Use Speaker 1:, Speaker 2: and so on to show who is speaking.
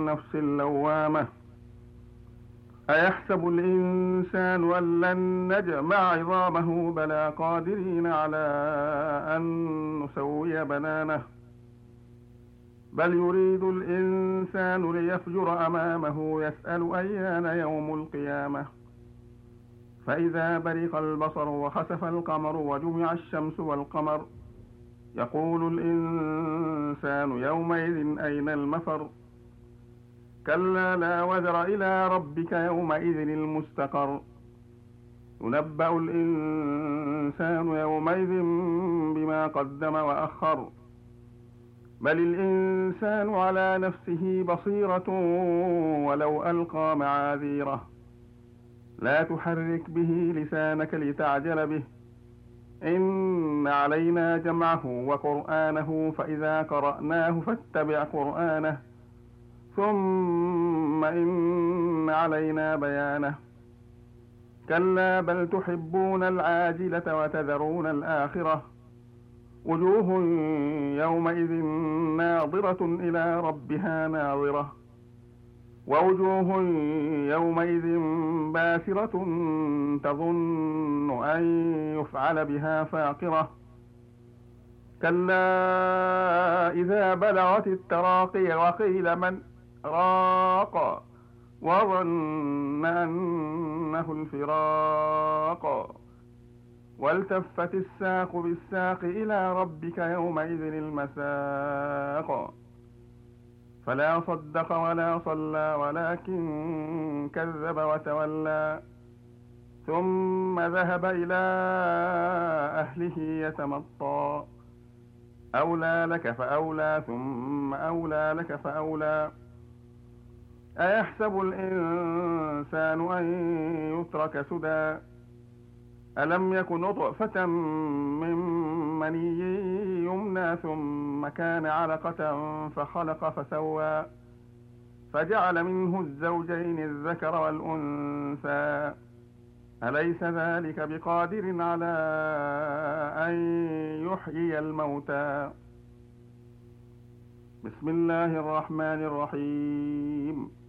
Speaker 1: النفس اللوامة. أيحسب الإنسان أن لن نجمع عظامه بلى قادرين على أن نسوي بنانه. بل يريد الإنسان ليفجر أمامه يسأل أيان يوم القيامة. فإذا برق البصر وخسف القمر وجمع الشمس والقمر يقول الإنسان يومئذ أين المفر. كلا لا وزر إلى ربك يومئذ المستقر. ينبأ الإنسان يومئذ بما قدم وأخر. بل الإنسان على نفسه بصيرة ولو ألقى معاذيره. لا تحرك به لسانك لتعجل به. إن علينا جمعه وقرآنه فإذا قرأناه فاتبع قرآنه ثم إن علينا بيانه. كلا بل تحبون العاجلة وتذرون الآخرة. وجوه يومئذ ناظرة إلى ربها ناظرة. ووجوه يومئذ باسرة تظن أن يفعل بها فاقرة. كلا إذا بلغت التراقي وقيل من راق وظن أنه الفراق. والتفت الساق بالساق إلى ربك يومئذ المساق. فلا صدق ولا صلى ولكن كذب وتولى ثم ذهب إلى أهله يتمطى. أولى لك فأولى ثم أولى لك فأولى. أيحسب الإنسان أن يترك سدى. ألم يك نطفة من مني يمنى ثم كان علقة فخلق فسوى فجعل منه الزوجين الذكر والأنثى. أليس ذلك بقادر على أن يحيي الموتى. بسم الله الرحمن الرحيم.